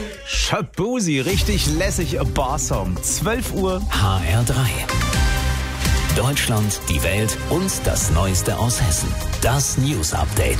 Shabuzi, richtig lässig, Barsong. 12 Uhr. HR3. Deutschland, die Welt und das Neueste aus Hessen. Das News Update.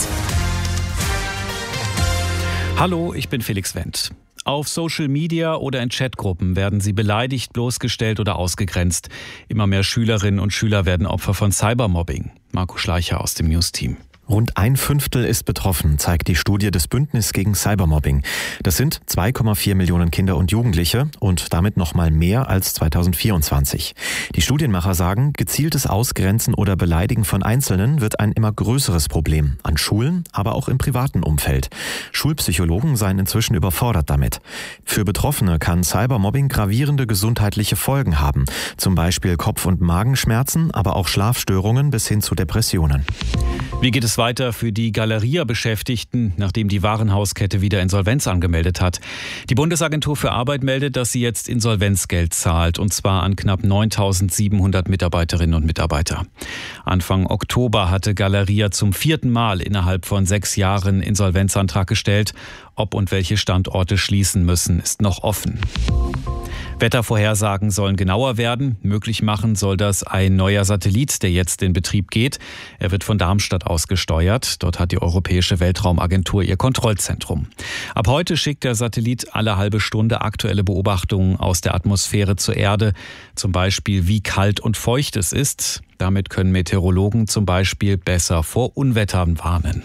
Hallo, ich bin Felix Wendt. Auf Social Media oder in Chatgruppen werden sie beleidigt, bloßgestellt oder ausgegrenzt. Immer mehr Schülerinnen und Schüler werden Opfer von Cybermobbing. Marco Schleicher aus dem News-Team. Rund 1/5 ist betroffen, zeigt die Studie des Bündnis gegen Cybermobbing. Das sind 2,4 Millionen Kinder und Jugendliche und damit noch mal mehr als 2024. Die Studienmacher sagen, gezieltes Ausgrenzen oder Beleidigen von Einzelnen wird ein immer größeres Problem. An Schulen, aber auch im privaten Umfeld. Schulpsychologen seien inzwischen überfordert damit. Für Betroffene kann Cybermobbing gravierende gesundheitliche Folgen haben. Zum Beispiel Kopf- und Magenschmerzen, aber auch Schlafstörungen bis hin zu Depressionen. Wie geht es weiter für die Galeria-Beschäftigten, nachdem die Warenhauskette wieder Insolvenz angemeldet hat? Die Bundesagentur für Arbeit meldet, dass sie jetzt Insolvenzgeld zahlt, und zwar an knapp 9.700 Mitarbeiterinnen und Mitarbeiter. Anfang Oktober hatte Galeria zum 4. Mal innerhalb von 6 Jahren Insolvenzantrag gestellt. Ob und welche Standorte schließen müssen, ist noch offen. Wettervorhersagen sollen genauer werden. Möglich machen soll das ein neuer Satellit, der jetzt in Betrieb geht. Er wird von Darmstadt aus gesteuert. Dort hat die Europäische Weltraumagentur ihr Kontrollzentrum. Ab heute schickt der Satellit alle halbe Stunde aktuelle Beobachtungen aus der Atmosphäre zur Erde. Zum Beispiel, wie kalt und feucht es ist. Damit können Meteorologen zum Beispiel besser vor Unwettern warnen.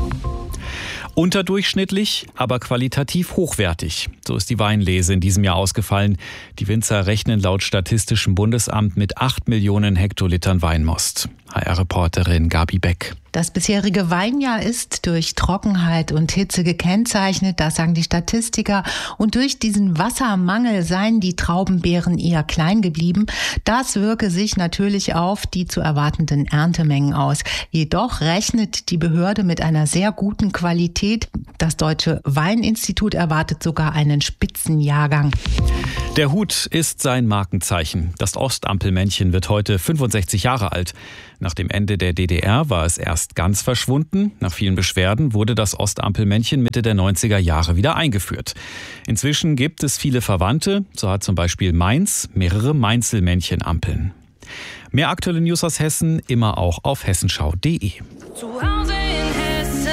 Unterdurchschnittlich, aber qualitativ hochwertig. So ist die Weinlese in diesem Jahr ausgefallen. Die Winzer rechnen laut Statistischem Bundesamt mit 8 Millionen Hektolitern Weinmost. HR-Reporterin Gabi Beck. Das bisherige Weinjahr ist durch Trockenheit und Hitze gekennzeichnet, das sagen die Statistiker. Und durch diesen Wassermangel seien die Traubenbeeren eher klein geblieben. Das wirke sich natürlich auf die zu erwartenden Erntemengen aus. Jedoch rechnet die Behörde mit einer sehr guten Qualität. Das Deutsche Weininstitut erwartet sogar einen Spitzenjahrgang. Der Hut ist sein Markenzeichen. Das Ostampelmännchen wird heute 65 Jahre alt. Nach dem Ende der DDR war es erst ganz verschwunden. Nach vielen Beschwerden wurde das Ostampelmännchen Mitte der 90er Jahre wieder eingeführt. Inzwischen gibt es viele Verwandte. So hat zum Beispiel Mainz mehrere Mainzelmännchenampeln. Mehr aktuelle News aus Hessen immer auch auf hessenschau.de. Zu Hause in Hessen.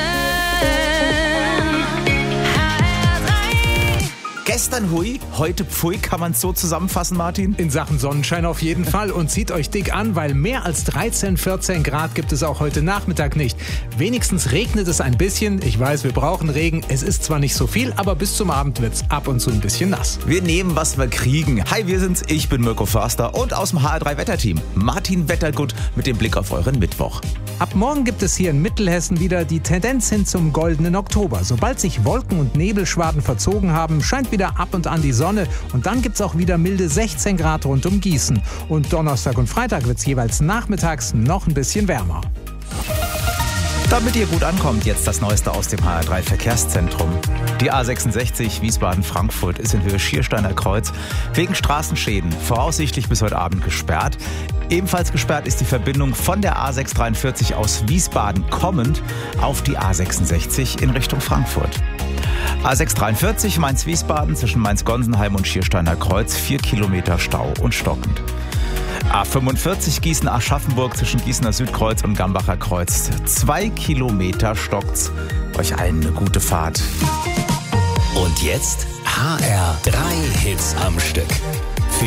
Gestern hui, heute pfui, kann man es so zusammenfassen, Martin? In Sachen Sonnenschein auf jeden Fall, und zieht euch dick an, weil mehr als 13, 14 Grad gibt es auch heute Nachmittag nicht. Wenigstens regnet es ein bisschen. Ich weiß, wir brauchen Regen. Es ist zwar nicht so viel, aber bis zum Abend wird es ab und zu ein bisschen nass. Wir nehmen, was wir kriegen. Hi, wir sind's. Ich bin Mirko Förster und aus dem HR3-Wetterteam Martin Wettergut mit dem Blick auf euren Mittwoch. Ab morgen gibt es hier in Mittelhessen wieder die Tendenz hin zum goldenen Oktober. Sobald sich Wolken- und Nebelschwaden verzogen haben, scheint wieder ab und an die Sonne, und dann gibt's auch wieder milde 16 Grad rund um Gießen. Und Donnerstag und Freitag wird's jeweils nachmittags noch ein bisschen wärmer. Damit ihr gut ankommt, jetzt das Neueste aus dem HR3-Verkehrszentrum. Die A66 Wiesbaden-Frankfurt ist in Höhe Schiersteiner Kreuz wegen Straßenschäden voraussichtlich bis heute Abend gesperrt. Ebenfalls gesperrt ist die Verbindung von der A643 aus Wiesbaden kommend auf die A66 in Richtung Frankfurt. A643 Mainz-Wiesbaden zwischen Mainz-Gonsenheim und Schiersteiner Kreuz 4 Kilometer Stau und stockend. A45 Gießen-Aschaffenburg zwischen Gießener Südkreuz und Gambacher Kreuz 2 Kilometer stockt's. Euch allen eine gute Fahrt. Und jetzt HR3 Hits am Stück.